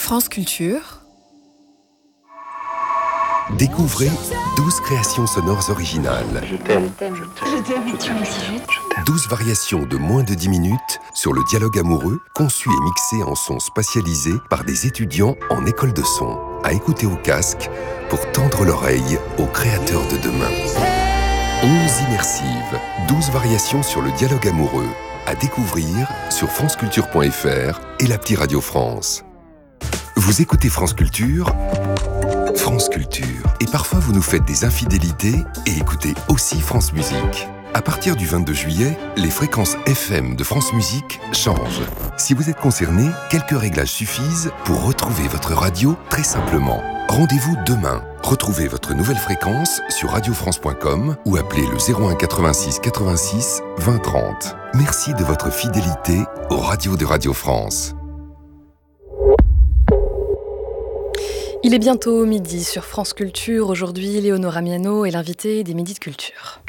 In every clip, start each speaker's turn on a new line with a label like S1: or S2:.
S1: France Culture.
S2: Découvrez 12 créations sonores originales.
S3: Je t'aime.
S2: 12 variations de moins de 10 minutes sur le dialogue amoureux, conçu et mixé en son spatialisé par des étudiants en école de son. À écouter au casque pour tendre l'oreille aux créateurs de demain. 11 immersives, 12 variations sur le dialogue amoureux. À découvrir sur franceculture.fr et l'appli Radio France. Vous écoutez France Culture, France Culture. Et parfois vous nous faites des infidélités et écoutez aussi France Musique. À partir du 22 juillet, les fréquences FM de France Musique changent. Si vous êtes concerné, quelques réglages suffisent pour retrouver votre radio très simplement. Rendez-vous demain. Retrouvez votre nouvelle fréquence sur radiofrance.com ou appelez le 01 86 86 20 30. Merci de votre fidélité aux radios de Radio France.
S1: Il est bientôt midi sur France Culture. Aujourd'hui, Léonora Miano est l'invitée des Midis de Culture.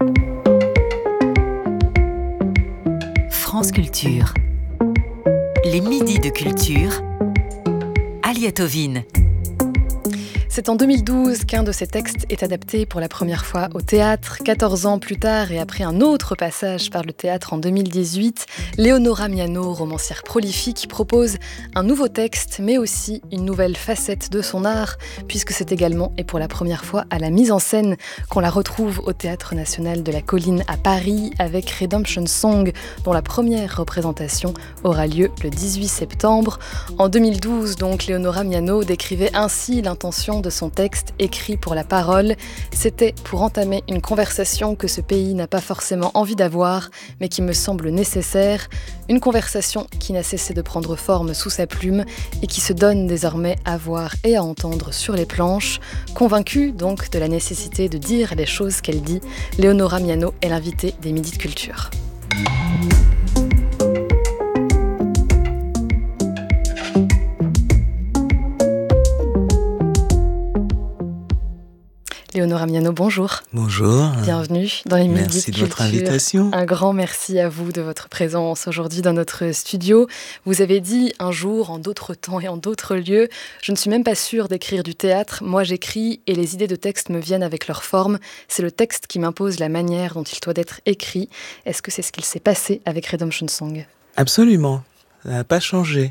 S4: France Culture. Les Midis de Culture. Aliette Ovine.
S1: C'est en 2012 qu'un de ses textes est adapté pour la première fois au théâtre. 14 ans plus tard et après un autre passage par le théâtre en 2018, Léonora Miano, romancière prolifique, propose un nouveau texte, mais aussi une nouvelle facette de son art, puisque c'est également et pour la première fois à la mise en scène qu'on la retrouve au Théâtre National de la Colline à Paris avec Redemption Song, dont la première représentation aura lieu le 18 septembre. En 2012, donc, Léonora Miano décrivait ainsi l'intention de son texte écrit pour la parole. C'était pour entamer une conversation que ce pays n'a pas forcément envie d'avoir, mais qui me semble nécessaire. Une conversation qui n'a cessé de prendre forme sous sa plume et qui se donne désormais à voir et à entendre sur les planches. Convaincue donc de la nécessité de dire les choses qu'elle dit, Léonora Miano est l'invitée des Midis de Culture. Léonora Miano, bonjour.
S5: Bonjour.
S1: Bienvenue dans les Midis de Culture.
S5: Merci de votre invitation.
S1: Un grand merci à vous de votre présence aujourd'hui dans notre studio. Vous avez dit un jour, en d'autres temps et en d'autres lieux, je ne suis même pas sûre d'écrire du théâtre. Moi, j'écris et les idées de texte me viennent avec leur forme. C'est le texte qui m'impose la manière dont il doit être écrit. Est-ce que c'est ce qu'il s'est passé avec Redemption Song ?
S5: Absolument. Ça n'a pas changé.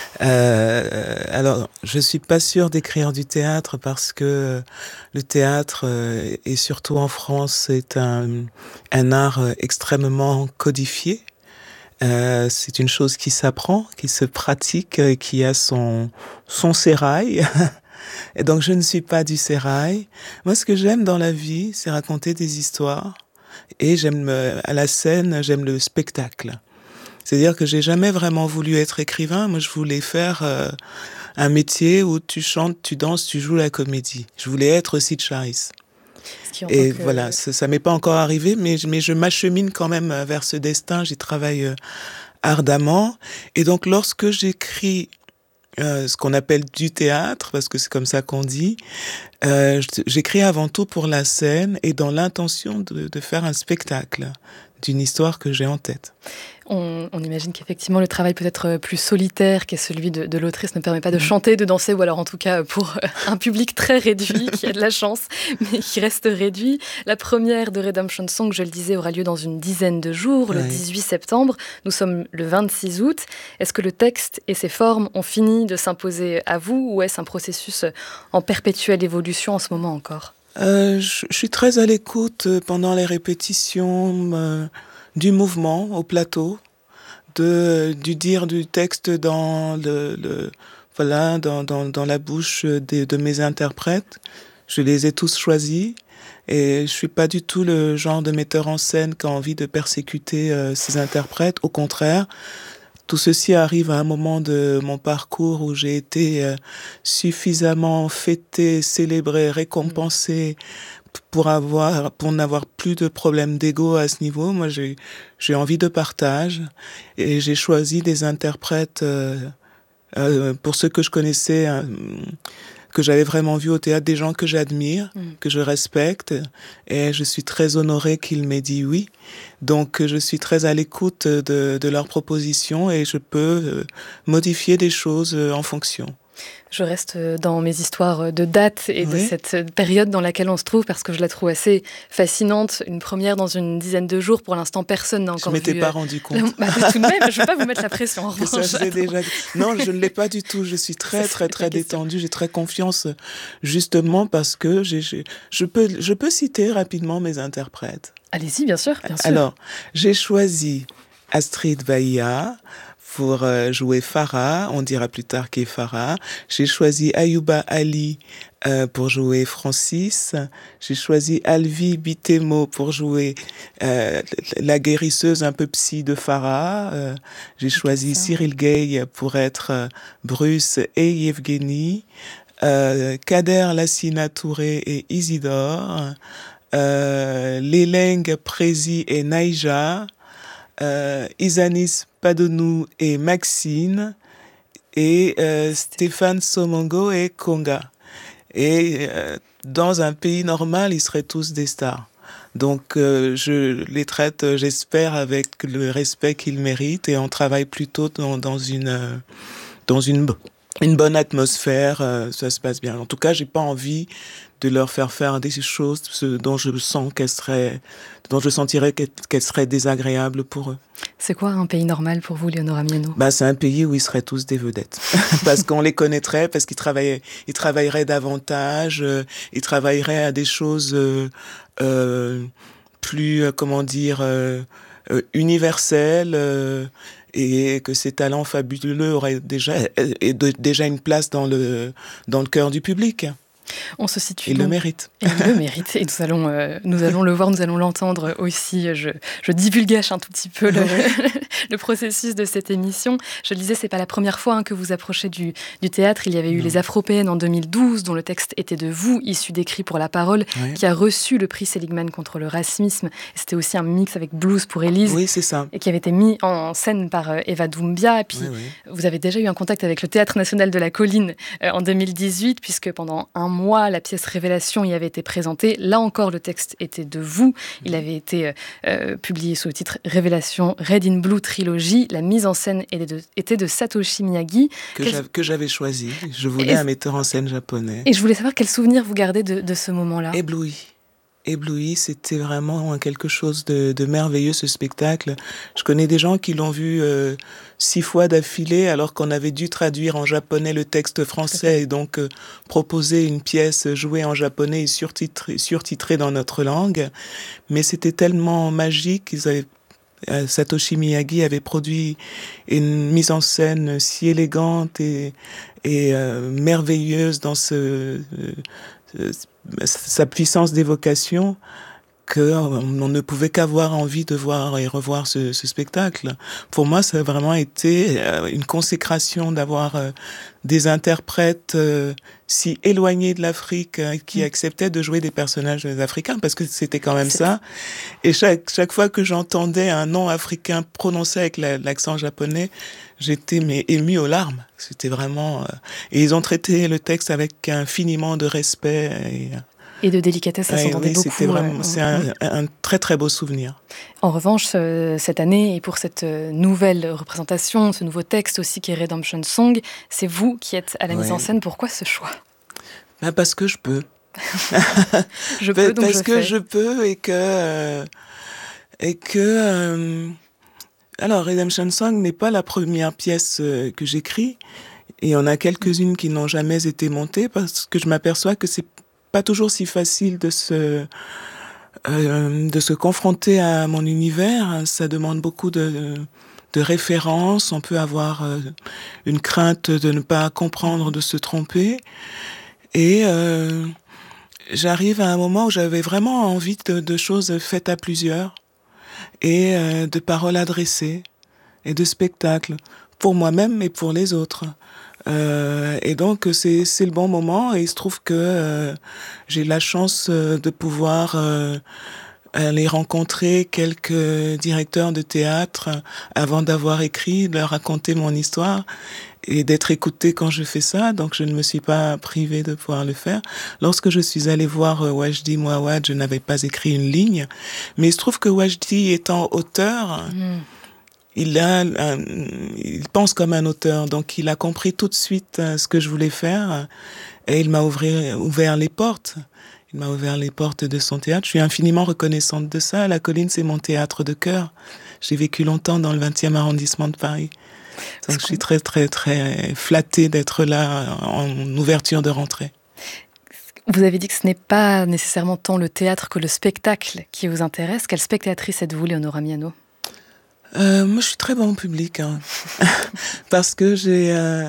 S5: Alors, je suis pas sûre d'écrire du théâtre parce que le théâtre, et surtout en France, c'est un art extrêmement codifié. C'est une chose qui s'apprend, qui se pratique, qui a son sérail. Et donc, je ne suis pas du sérail. Moi, ce que j'aime dans la vie, c'est raconter des histoires. Et à la scène, j'aime le spectacle. C'est-à-dire que j'ai jamais vraiment voulu être écrivain. Moi, je voulais faire un métier où tu chantes, tu danses, tu joues la comédie. Je voulais être Sid Charisse. Et voilà, ça m'est pas encore arrivé, mais je m'achemine quand même vers ce destin. J'y travaille ardemment. Et donc, lorsque j'écris ce qu'on appelle du théâtre, parce que c'est comme ça qu'on dit, j'écris avant tout pour la scène et dans l'intention de faire un spectacle d'une histoire que j'ai en tête.
S1: On imagine qu'effectivement le travail peut être plus solitaire qu'est celui de l'autrice, ne permet pas de chanter, de danser, ou alors en tout cas pour un public très réduit, qui a de la chance, mais qui reste réduit. La première de Redemption Song, je le disais, aura lieu dans une dizaine de jours, le 18 septembre. Nous sommes le 26 août. Est-ce que le texte et ses formes ont fini de s'imposer à vous, ou est-ce un processus en perpétuelle évolution en ce moment encore ?
S5: Je suis très à l'écoute pendant les répétitions du mouvement au plateau, du dire du texte dans dans la bouche de mes interprètes. Je les ai tous choisis et je suis pas du tout le genre de metteur en scène qui a envie de persécuter ses interprètes. Au contraire, tout ceci arrive à un moment de mon parcours où j'ai été suffisamment fêtée, célébrée, récompensée pour n'avoir plus de problème d'ego à ce niveau. Moi, j'ai envie de partage et j'ai choisi des interprètes pour ceux que je connaissais, que j'avais vraiment vu au théâtre, des gens que j'admire, que je respecte, et je suis très honorée qu'ils m'aient dit oui. Donc je suis très à l'écoute de leurs propositions et je peux modifier des choses en fonction.
S1: Je reste dans mes histoires de dates et de cette période dans laquelle on se trouve parce que je la trouve assez fascinante. Une première dans une dizaine de jours. Pour l'instant, personne n'a encore vu.
S5: Je ne m'étais pas rendu compte.
S1: Tout de même, je ne vais pas vous mettre la pression. En revanche,
S5: Non, je ne l'ai pas du tout. Je suis très détendue. J'ai très confiance justement parce que je peux citer rapidement mes interprètes.
S1: Allez-y, bien sûr.
S5: Alors, j'ai choisi Astrid Bahia pour jouer Farah, on dira plus tard qui est Farah. J'ai choisi Ayouba Ali pour jouer Francis. J'ai choisi Alvi Bitemo pour jouer la guérisseuse un peu psy de Farah. J'ai choisi Cyril Gay pour être Bruce et Yevgeny. Kader Lassina Touré et Isidore. Leleng Prési et Naïja. Isanis Padonou et Maxine et Stéphane Somongo et Konga. Et dans un pays normal, ils seraient tous des stars. Donc je les traite, j'espère, avec le respect qu'ils méritent et on travaille plutôt dans une bonne atmosphère, ça se passe bien. En tout cas, j'ai pas envie de leur faire des choses dont je sentirais qu'elles seraient désagréables pour eux.
S1: C'est quoi un pays normal pour vous, Léonora Miano ?
S5: C'est un pays où ils seraient tous des vedettes. Parce qu'on les connaîtrait, parce qu'ils travailleraient davantage, ils travailleraient à des choses plus, universelles, et que ces talents fabuleux auraient déjà une place dans le cœur du public.
S1: On se situe.
S5: Il le mérite.
S1: Il le mérite. Et nous allons le voir, nous allons l'entendre aussi. Je divulgage un tout petit peu le processus de cette émission. Je le disais, c'est pas la première fois que vous approchez du théâtre. Il y avait eu Les Afropéennes en 2012, dont le texte était de vous, issu d'Écrit pour la parole, qui a reçu le prix Seligman contre le racisme. Et c'était aussi un mix avec Blues pour Élise.
S5: Oui, c'est ça.
S1: Et qui avait été mis en scène par Eva Doumbia. Et puis, vous avez déjà eu un contact avec le Théâtre National de la Colline en 2018, puisque pendant un mois, la pièce Révélation y avait été présentée. Là encore, le texte était de vous. Il avait été publié sous le titre Révélation Red in Blue Trilogy. La mise en scène était de Satoshi Miyagi.
S5: Que j'avais choisi. Je voulais un metteur en scène japonais.
S1: Et je voulais savoir quel souvenir vous gardez de ce moment-là.
S5: Ébloui, c'était vraiment quelque chose de merveilleux, ce spectacle. Je connais des gens qui l'ont vu 6 fois d'affilée, alors qu'on avait dû traduire en japonais le texte français et donc proposer une pièce jouée en japonais et surtitrée dans notre langue. Mais c'était tellement magique, Satoshi Miyagi avait produit une mise en scène si élégante et merveilleuse dans sa puissance d'évocation qu'on ne pouvait qu'avoir envie de voir et revoir ce spectacle. Pour moi, ça a vraiment été une consécration d'avoir des interprètes si éloignés de l'Afrique qui acceptaient de jouer des personnages africains, parce que c'était quand même ça. Et chaque fois que j'entendais un nom africain prononcé avec l'accent japonais, j'étais émue aux larmes. C'était vraiment... Et ils ont traité le texte avec infiniment de respect
S1: et de délicatesse, ça s'entendait beaucoup.
S5: C'est un très très beau souvenir.
S1: En revanche, cette année, et pour cette nouvelle représentation, ce nouveau texte aussi qui est Redemption Song, c'est vous qui êtes à la mise en scène. Pourquoi ce choix ?
S5: Parce que je peux.
S1: Je peux, donc
S5: parce que je peux et que alors, Redemption Song n'est pas la première pièce que j'écris. Et il y en a quelques-unes qui n'ont jamais été montées parce que je m'aperçois que c'est pas toujours si facile de se confronter à mon univers. Ça demande beaucoup de références. On peut avoir une crainte de ne pas comprendre, de se tromper. Et j'arrive à un moment où j'avais vraiment envie de choses faites à plusieurs et de paroles adressées et de spectacles pour moi-même et pour les autres. Et donc c'est le bon moment et il se trouve que j'ai la chance de pouvoir aller rencontrer quelques directeurs de théâtre avant d'avoir écrit, de leur raconter mon histoire et d'être écoutée quand je fais ça, donc je ne me suis pas privée de pouvoir le faire. Lorsque je suis allée voir Wajdi Mouawad, je n'avais pas écrit une ligne, mais il se trouve que Wajdi étant auteur, il pense comme un auteur, donc il a compris tout de suite ce que je voulais faire et il m'a ouvert les portes. Il m'a ouvert les portes de son théâtre. Je suis infiniment reconnaissante de ça. La Colline, c'est mon théâtre de cœur. J'ai vécu longtemps dans le 20e arrondissement de Paris. Donc je suis très, très, très flattée d'être là en ouverture de rentrée.
S1: Vous avez dit que ce n'est pas nécessairement tant le théâtre que le spectacle qui vous intéresse. Quelle spectatrice êtes-vous, Léonora Miano ?
S5: Moi, je suis très bon public, hein. Parce que j'ai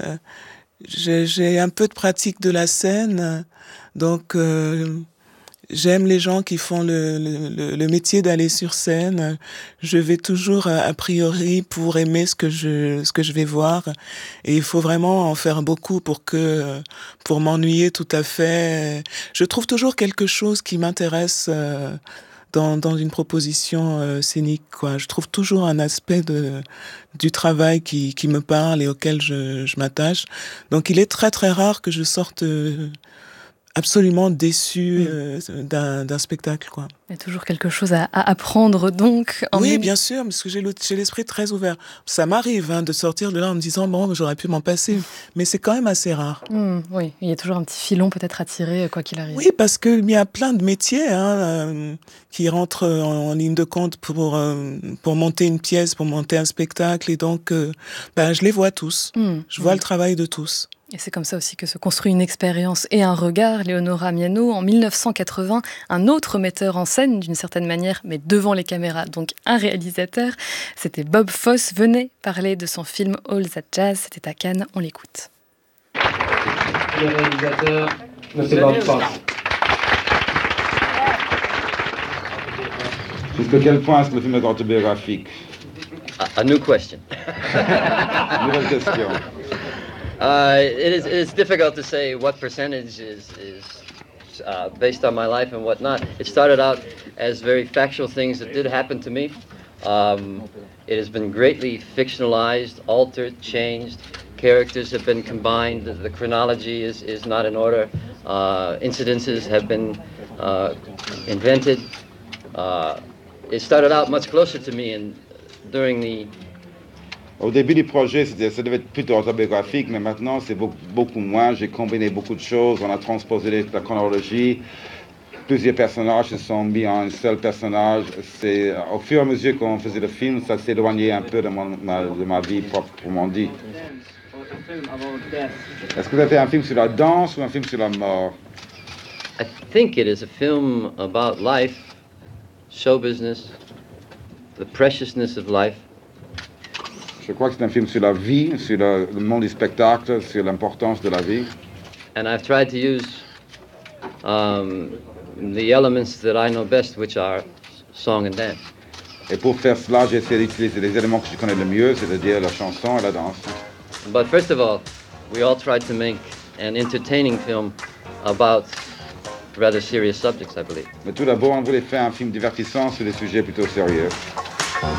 S5: un peu de pratique de la scène, donc j'aime les gens qui font le métier d'aller sur scène. Je vais toujours a priori pour aimer ce que je vais voir, et il faut vraiment en faire beaucoup pour m'ennuyer tout à fait. Je trouve toujours quelque chose qui m'intéresse dans une proposition scénique, quoi. Je trouve toujours un aspect du travail qui me parle et auquel je m'attache. Donc il est très très rare que je sorte absolument déçue d'un spectacle, quoi.
S1: Il y a toujours quelque chose à apprendre, donc.
S5: Oui, bien sûr, parce que j'ai l'esprit très ouvert. Ça m'arrive de sortir de là en me disant, bon, j'aurais pu m'en passer, mais c'est quand même assez rare.
S1: Oui, il y a toujours un petit filon peut-être à tirer, quoi qu'il arrive.
S5: Oui, parce qu'il y a plein de métiers qui rentrent en ligne de compte pour monter une pièce, pour monter un spectacle, et donc je les vois tous. Je vois le travail de tous.
S1: Et c'est comme ça aussi que se construit une expérience et un regard. Léonora Miano, en 1980, un autre metteur en scène, d'une certaine manière, mais devant les caméras, donc un réalisateur, c'était Bob Fosse, venait parler de son film All That Jazz, c'était à Cannes, on l'écoute.
S3: Le réalisateur, monsieur Bob Fosse.
S6: Jusqu'à quel point est-ce que le film est autobiographique?
S3: A new question.
S6: Nouvelle question.
S3: It is difficult to say what percentage is based on my life and what not. It started out as very factual things that did happen to me. It has been greatly fictionalized, altered, changed. Characters have been combined. The chronology is not in order. Incidences have been invented. It started out much closer to me, and during the
S6: Au début du projet, ça devait être plutôt autobiographique, mais maintenant c'est beaucoup moins. J'ai combiné beaucoup de choses, on a transposé la chronologie. Plusieurs personnages se sont mis en un seul personnage. Au fur et à mesure qu'on faisait le film, ça s'éloignait un peu de ma vie proprement dit. Est-ce que vous avez fait un film sur la danse ou un film sur la mort?
S3: I think it is a film about life, show business, the preciousness of life.
S6: Je crois que c'est un film sur la vie, sur le monde du spectacle, sur l'importance de la vie.
S3: And I've tried to use the elements that I know best, which are song and dance.
S6: Et pour faire cela, j'ai essayé d'utiliser les éléments que je connais le mieux, c'est-à-dire la chanson et la danse.
S3: But first of all, we all tried to make an entertaining film about rather serious subjects, I believe.
S6: Mais tout d'abord, on voulait faire un film divertissant sur des sujets plutôt sérieux.